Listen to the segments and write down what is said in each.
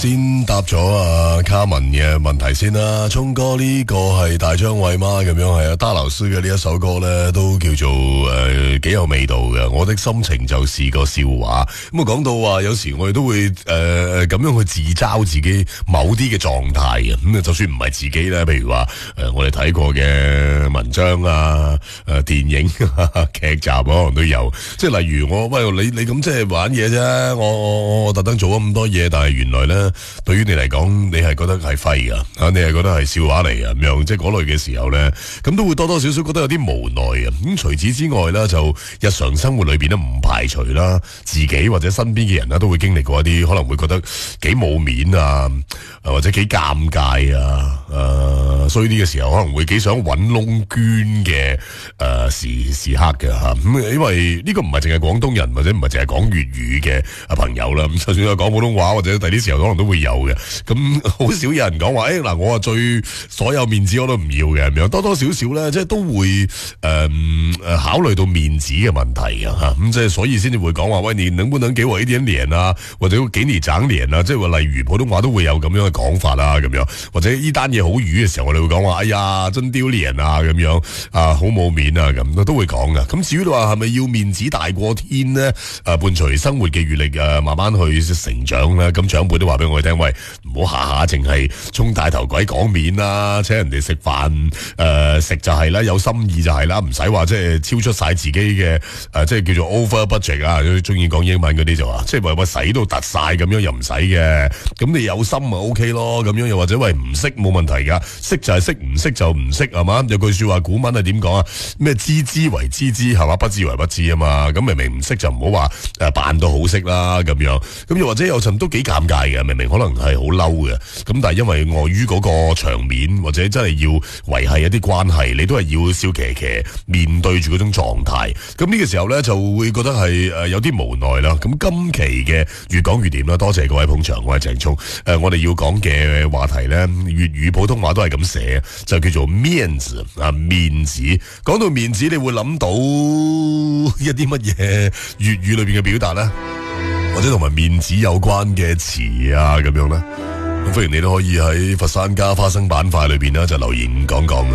先答咗卡文嘅問題先啦。聰哥呢個係大張偉嗎？咁樣係啊，達老師嘅呢一首歌咧都叫做幾有味道嘅。我的心情就是個笑話。咁啊講到話有時我哋都會咁樣去自嘲自己某啲嘅狀態嘅。咁啊就算唔係自己咧，譬如話我哋睇過嘅文章啊、電影劇集可能都有。即係例如你咁即係玩嘢啫，我特登做咗咁多嘢，但係原來咧對於你嚟講，你係覺得係廢噶，你係覺得係笑話嚟噶咁樣，即係嗰類嘅時候咧，咁都會多多少少覺得有啲無奈啊。咁除此之外咧，就日常生活裏邊都唔排除啦，自己或者身邊嘅人啦，都會經歷過一啲可能會覺得幾冇面啊，或者幾尷尬啊，所以呢個時候可能會幾想揾窿捐嘅時刻嘅吓。咁因為呢個唔係淨係廣東人或者唔係淨係講粵語嘅朋友啦，咁就算係講普通話或者第啲時候可能都會有嘅。咁好少有人講話嗱，我最所有面子我都唔要嘅咁樣，多多少少咧，即係都會考慮到面子嘅問題啊吓。咁即係所以先至會講話喂，你能不能給我一點臉啊，或者給你長臉啊，即係話例如普通話都會有咁樣嘅講法啦咁樣，或者呢單嘢好瘀嘅時候，我哋會講話哎呀真丟臉啊咁樣啊，好冇面啊咁都會講噶。咁至於你話係咪要面子大過天呢？伴隨生活嘅閱歷慢慢去成長啦。咁長輩都話俾我哋聽，喂，唔好下下淨係衝大頭鬼講面啦，請人哋食飯食就係啦，有心意就係啦，唔使話即係超出晒自己嘅即係叫做 over budget 啊，中意講英文嗰啲就話，即係話使到突晒咁樣又唔使嘅，咁你有心咪 OK 咯，咁樣又或者喂唔識冇問題噶，識就係識，唔識就唔識係嘛，有句說話古文係點講啊？咩知之為知之係嘛，不知為不知啊嘛，咁明明唔識就唔好話扮到好識啦咁樣，咁又或者有陣都幾尷尬嘅，明明可能係好嬲嘅，咁但係因為礙於嗰個場面或者真係要維繫一啲關係，你都係要笑騎騎面對住嗰種狀態，咁呢個時候咧就會覺得係有啲無奈啦。咁今期嘅越講越掂啦，多謝各位捧場，我係鄭聰。我哋要講嘅話題咧，粵語普通話都係咁寫，就叫做面子啊，面子。講到面子，你會諗到一啲乜嘢粵語裏邊嘅表達咧，或者同埋面子有關嘅詞啊咁樣咧？咁歡迎你都可以喺佛山加花生板塊裏邊啦，就留言講講。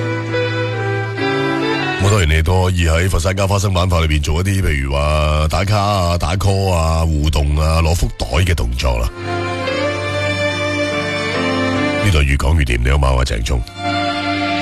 咁當然你都可以喺佛山加花生板塊裏邊做一啲，譬如話打卡啊、打 call 啊、互動啊、攞福袋嘅動作啦。呢度越講越掂，你好嗎？我係鄭聰。